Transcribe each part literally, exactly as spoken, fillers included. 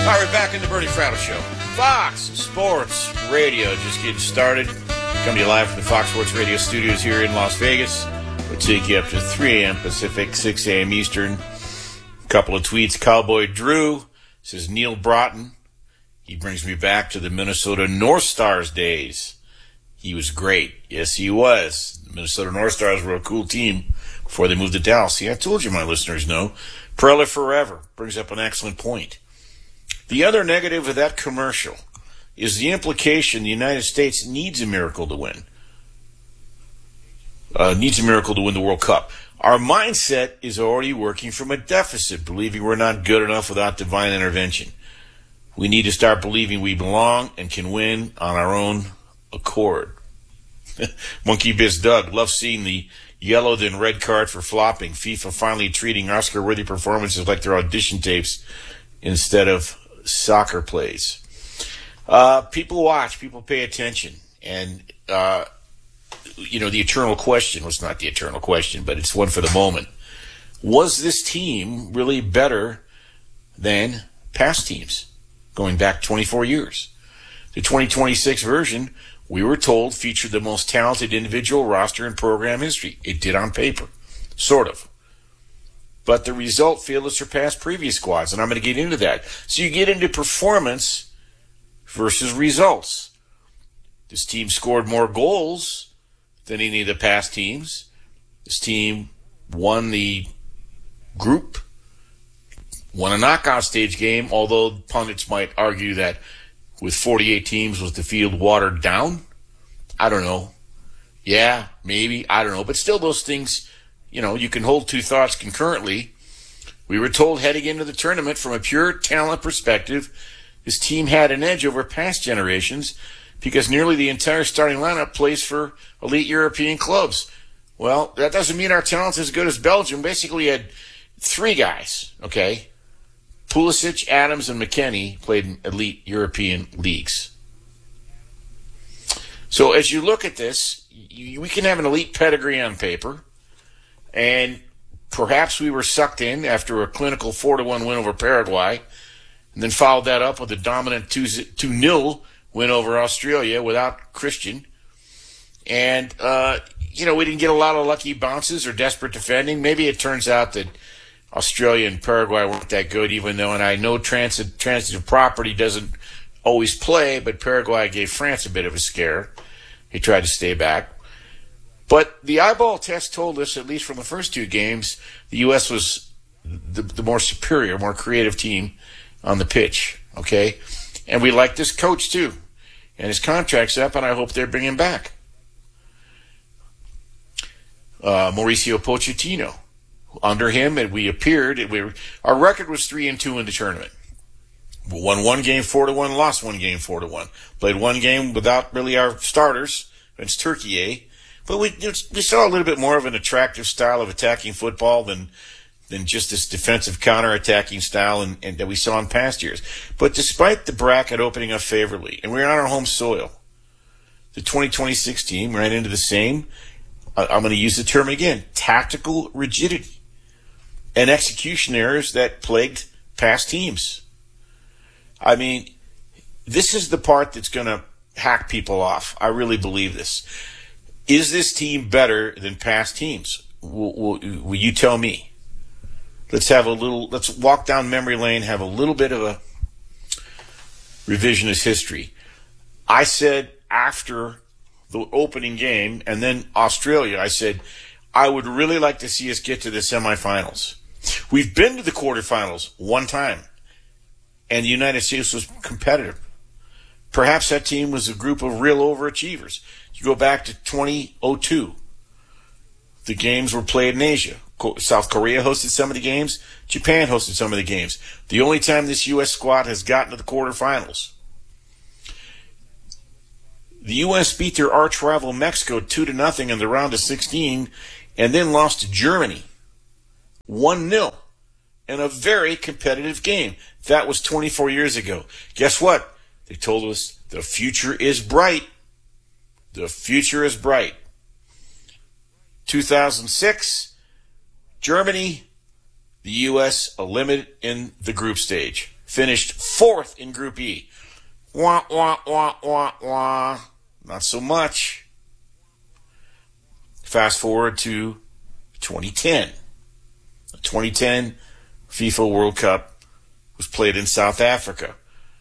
All right, we're back in the Bernie Fratto Show. Fox Sports Radio, just getting started. Coming to you live from the Fox Sports Radio studios here in Las Vegas. We'll take you up to three a.m. Pacific, six a.m. Eastern. A couple of tweets. Cowboy Drew says, Neil Broughton, he brings me back to the Minnesota North Stars days. He was great. Yes, he was. The Minnesota North Stars were a cool team before they moved to Dallas. See, I told you my listeners know. Preller forever brings up an excellent point. The other negative of that commercial is the implication the United States needs a miracle to win. Uh, needs a miracle to win the World Cup. Our mindset is already working from a deficit, believing we're not good enough without divine intervention. We need to start believing we belong and can win on our own accord. Monkey Biz Doug loves seeing the yellow then red card for flopping. FIFA finally treating Oscar-worthy performances like their audition tapes instead of soccer plays. Uh, people watch, people pay attention, and uh, you know, the eternal question was not the eternal question, but it's one for the moment. Was this team really better than past teams going back twenty-four years? The twenty twenty-six version, we were told, featured the most talented individual roster in program history. It did on paper, sort of. But the result failed to surpass previous squads, and I'm going to get into that. So you get into performance versus results. This team scored more goals than any of the past teams. This team won the group, won a knockout stage game, although pundits might argue that with forty-eight teams was the field watered down. I don't know. Yeah, maybe. I don't know. But still, those things, you know, you can hold two thoughts concurrently. We were told heading into the tournament from a pure talent perspective, this team had an edge over past generations because nearly the entire starting lineup plays for elite European clubs. Well, that doesn't mean our talent's as good as Belgium. Basically, you had three guys, okay? Pulisic, Adams, and McKennie played in elite European leagues. So as you look at this, you, we can have an elite pedigree on paper, and perhaps we were sucked in after a clinical four to one win over Paraguay, and then followed that up with a dominant two nil win over Australia without Christian. And, uh, you know, we didn't get a lot of lucky bounces or desperate defending. Maybe it turns out that Australia and Paraguay weren't that good, even though, and I know transit, transitive property doesn't always play, but Paraguay gave France a bit of a scare. He tried to stay back. But the eyeball test told us, at least from the first two games, the U S was the, the more superior, more creative team on the pitch, okay? And we like this coach, too. And his contract's up, and I hope they bring him back. Uh, Mauricio Pochettino. Under him, and we appeared, we were, our record was three and two in the tournament. We won one game four to one, lost one game four to one. Played one game without really our starters against Turkey, eh? But we we saw a little bit more of an attractive style of attacking football than than just this defensive counter-attacking style and, and that we saw in past years. But despite the bracket opening up favorably, and we're on our home soil, the twenty twenty-six team ran into the same, uh, I'm going to use the term again, tactical rigidity and execution errors that plagued past teams. I mean, this is the part that's going to hack people off. I really believe this. Is this team better than past teams? Will, will, will you tell me? Let's have a little, let's walk down memory lane, have a little bit of a revisionist history. I said after the opening game and then Australia, I said, I would really like to see us get to the semifinals. We've been to the quarterfinals one time, and the United States was competitive. Perhaps that team was a group of real overachievers. You go back to twenty oh two. The games were played in Asia. South Korea hosted some of the games. Japan hosted some of the games. The only time this U S squad has gotten to the quarterfinals. The U S beat their arch rival Mexico two to nothing in the round of sixteen and then lost to Germany one nil in a very competitive game. That was twenty-four years ago. Guess what? They told us the future is bright. The future is bright. two thousand six, Germany, the U S eliminated in the group stage. finished fourth in Group E. Wah, wah, wah, wah, wah. Not so much. Fast forward to twenty ten. The twenty ten FIFA World Cup was played in South Africa.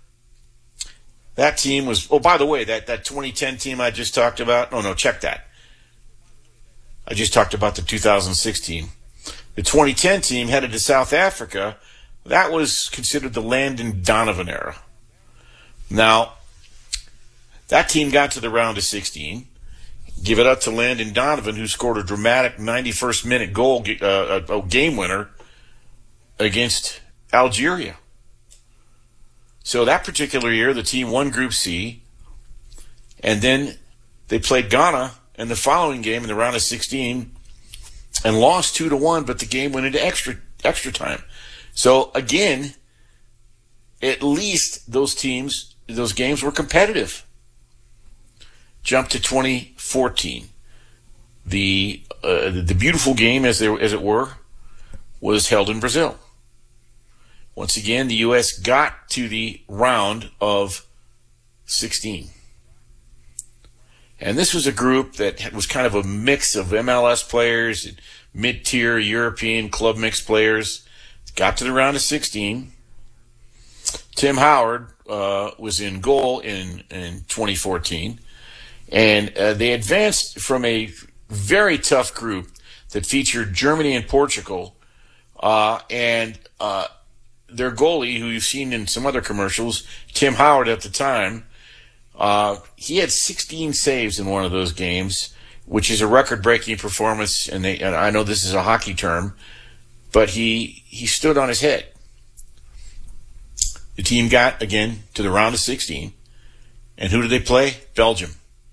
That team was, oh, by the way, that, that twenty ten team I just talked about, no, no, check that. I just talked about the two thousand sixteen. The twenty ten team headed to South Africa. That was considered the Landon Donovan era. Now, that team got to the round of sixteen. Give it up to Landon Donovan, who scored a dramatic ninety-first minute goal, uh, a game winner against Algeria. So that particular year, the team won Group C, and then they played Ghana in the following game in the round of sixteen and lost two to one, but the game went into extra extra time. So again, at least those teams, those games were competitive. Jump to twenty fourteen. The uh, the beautiful game, as there as it were, was held in Brazil. Once again, the U S got to the round of sixteen. And this was a group that was kind of a mix of M L S players and mid-tier European club mix players. Got to the round of sixteen. Tim Howard uh, was in goal in, in twenty fourteen. And uh, they advanced from a very tough group that featured Germany and Portugal. Uh, and uh, their goalie, who you've seen in some other commercials, Tim Howard at the time, uh, he had sixteen saves in one of those games, which is a record-breaking performance. And, they, and I know this is a hockey term, but he he stood on his head. The team got, again, to the round of sixteen. And who did they play? Belgium.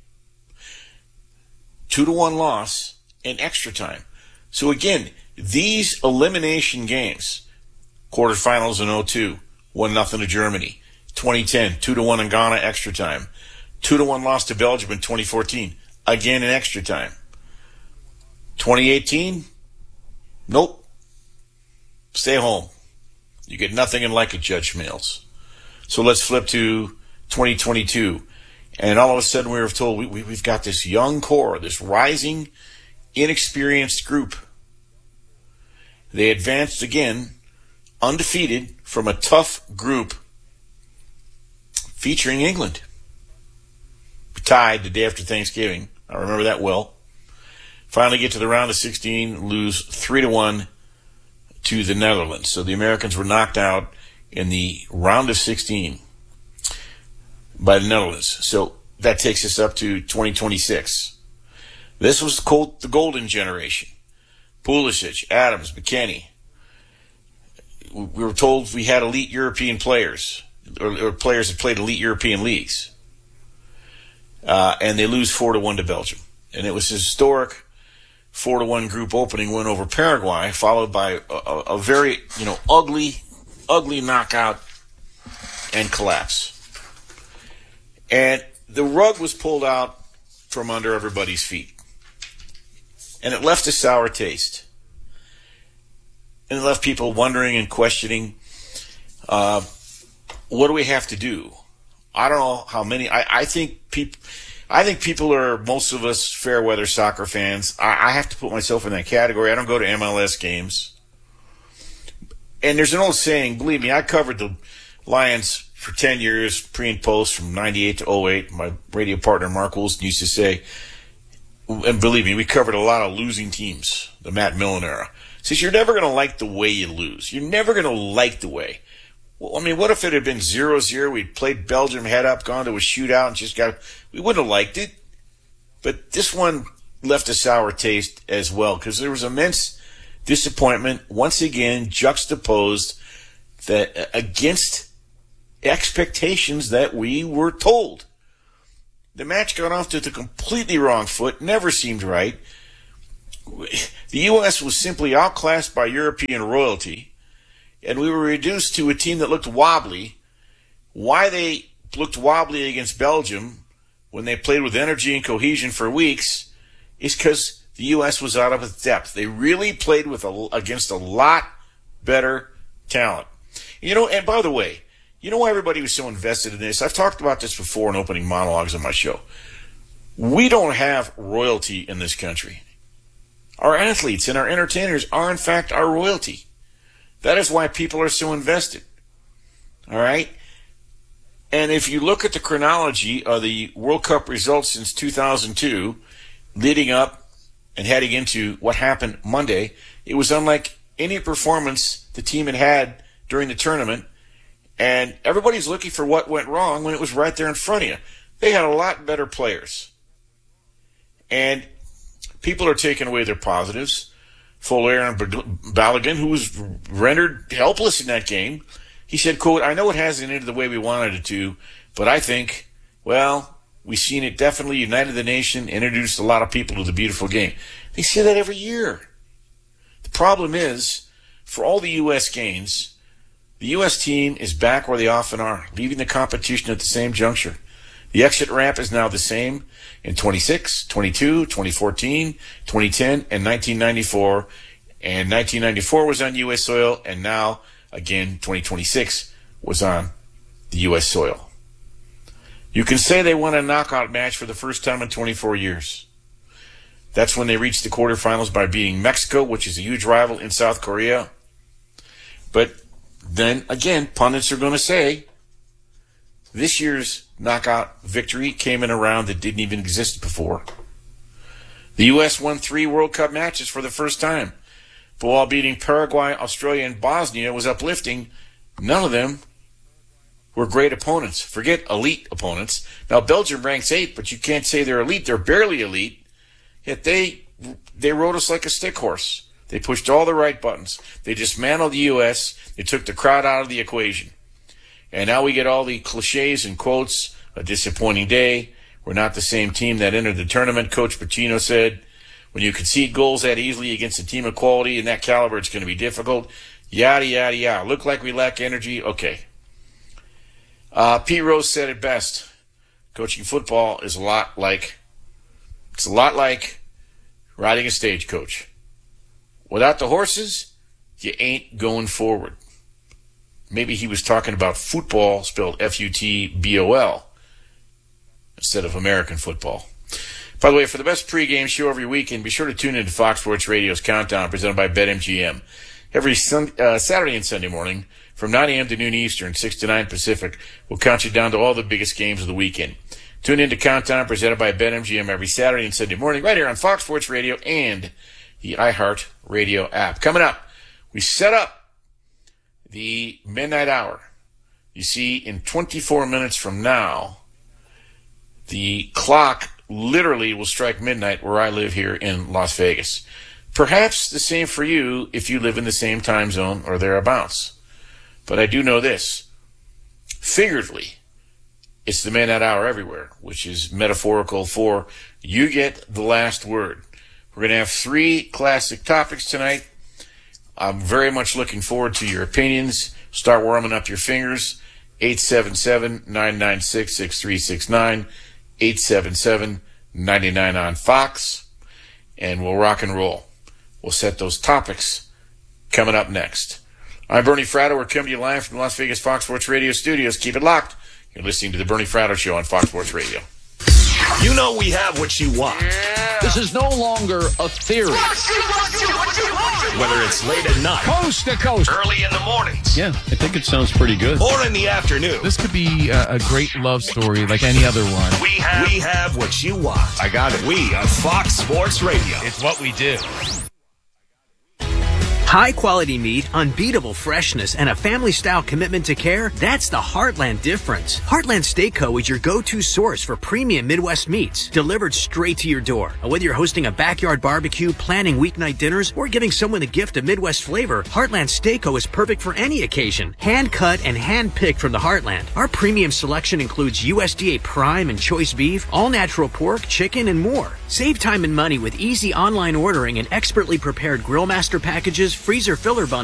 Two to one loss in extra time. So again, these elimination games, quarterfinals in oh two, one nothing to Germany. twenty ten, two to one in Ghana, extra time. two to one loss to Belgium in twenty fourteen, again in extra time. twenty eighteen, nope. Stay home. You get nothing in like it, Judge Mills. So let's flip to twenty twenty-two. And all of a sudden we were told we, we, we've got this young core, this rising, inexperienced group. They advanced again, undefeated, from a tough group featuring England. Tied the day after Thanksgiving. I remember that well. Finally get to the round of sixteen, lose three to one to the Netherlands. So the Americans were knocked out in the round of sixteen by the Netherlands. So that takes us up to twenty twenty-six. This was the golden generation. Pulisic, Adams, McKennie. We were told we had elite European players, or, or players that played elite European leagues. Uh, and they lose four to one to Belgium. And it was a historic four to one group opening win over Paraguay, followed by a, a, a very, you know, ugly, ugly knockout and collapse. And the rug was pulled out from under everybody's feet. And it left a sour taste. And it left people wondering and questioning, uh, what do we have to do? I don't know how many. I, I think people. I think people are, most of us, fair weather soccer fans. I, I have to put myself in that category. I don't go to M L S games. And there's an old saying. Believe me, I covered the Lions for ten years, pre and post, from ninety-eight to oh eight. My radio partner Mark Wilson used to say, and believe me, we covered a lot of losing teams, the Matt Millen era. He says, you're never going to like the way you lose. You're never going to like the way. Well, I mean, what if it had been zero zero? We'd played Belgium head up, gone to a shootout, and just got, we wouldn't have liked it. But this one left a sour taste as well, because there was immense disappointment, once again, juxtaposed that against expectations that we were told. The match got off to the completely wrong foot, never seemed right. The U S was simply outclassed by European royalty, and we were reduced to a team that looked wobbly. Why they looked wobbly against Belgium when they played with energy and cohesion for weeks is because the U S was out of its depth. They really played with a, against a lot better talent. You know, and by the way, You know why everybody was so invested in this? I've talked about this before in opening monologues on my show. We don't have royalty in this country. Our athletes and our entertainers are, in fact, our royalty. That is why people are so invested. All right? And if you look at the chronology of the World Cup results since two thousand two, leading up and heading into what happened Monday, it was unlike any performance the team had had during the tournament. And everybody's looking for what went wrong when it was right there in front of you. They had a lot better players. And people are taking away their positives. Folarin Balogun, who was rendered helpless in that game, he said, quote, I know it hasn't ended the way we wanted it to, but I think, well, we've seen it definitely united the nation, introduced a lot of people to the beautiful game. They say that every year. The problem is, for all the U S gains, the U S team is back where they often are, leaving the competition at the same juncture. The exit ramp is now the same in twenty-six, twenty-two, twenty fourteen, twenty ten, and nineteen ninety-four. And nineteen ninety-four was on U S soil, and now, again, twenty twenty-six was on the U S soil. You can say they won a knockout match for the first time in twenty-four years. That's when they reached the quarterfinals by beating Mexico, which is a huge rival in South Korea. But then, again, pundits are going to say this year's knockout victory came in a round that didn't even exist before. The U S won three World Cup matches for the first time. But while beating Paraguay, Australia, and Bosnia was uplifting, none of them were great opponents. Forget elite opponents. Now, Belgium ranks eighth, but you can't say they're elite. They're barely elite. Yet they they rode us like a stick horse. They pushed all the right buttons. They dismantled the U S. They took the crowd out of the equation. And now we get all the cliches and quotes, a disappointing day. We're not the same team that entered the tournament. Coach Pochettino said, when you concede goals that easily against a team of quality in that caliber, it's going to be difficult. Yada, yada, yada. Look like we lack energy. Okay. Uh, Pete Rose said it best. Coaching football is a lot like, it's a lot like riding a stagecoach. Without the horses, you ain't going forward. Maybe he was talking about football, spelled F U T B O L, instead of American football. By the way, for the best pregame show every weekend, be sure to tune into Fox Sports Radio's Countdown, presented by BetMGM. Every sun, uh, Saturday and Sunday morning, from nine a.m. to noon Eastern, six to nine Pacific, we'll count you down to all the biggest games of the weekend. Tune in to Countdown, presented by BetMGM, every Saturday and Sunday morning, right here on Fox Sports Radio and the iHeart Radio app. Coming up, we set up the midnight hour. You see, in twenty-four minutes from now, the clock literally will strike midnight where I live here in Las Vegas. Perhaps the same for you if you live in the same time zone or thereabouts. But I do know this. Figuratively, it's the midnight hour everywhere, which is metaphorical for you get the last word. We're going to have three classic topics tonight. I'm very much looking forward to your opinions. Start warming up your fingers. eight seven seven, nine nine six, six three six nine. eight seven seven, nine nine on Fox. And we'll rock and roll. We'll set those topics coming up next. I'm Bernie Fratto. We're coming to you live from the Las Vegas Fox Sports Radio studios. Keep it locked. You're listening to the Bernie Fratto Show on Fox Sports Radio. You know we have what you want. Yeah. This is no longer a theory. Whether it's late at night, coast to coast, early in the mornings, yeah, I think it sounds pretty good. Or in the afternoon. This could be a, a great love story like any other one. We have, we have what you want. I got it. We are Fox Sports Radio. It's what we do. High-quality meat, unbeatable freshness, and a family-style commitment to care, that's the Heartland difference. Heartland Steak Co. is your go-to source for premium Midwest meats, delivered straight to your door. And whether you're hosting a backyard barbecue, planning weeknight dinners, or giving someone a gift of Midwest flavor, Heartland Steak Co. is perfect for any occasion. Hand-cut and hand-picked from the Heartland. Our premium selection includes U S D A prime and choice beef, all-natural pork, chicken, and more. Save time and money with easy online ordering and expertly prepared Grill Master packages, freezer filler bundles,